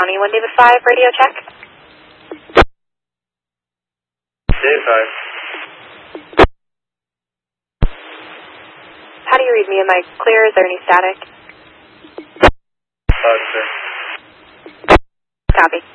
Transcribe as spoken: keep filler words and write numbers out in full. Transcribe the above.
County, one David five, radio check. David five. How do you read me? Am I clear? Is there any static? Five, sir. Copy.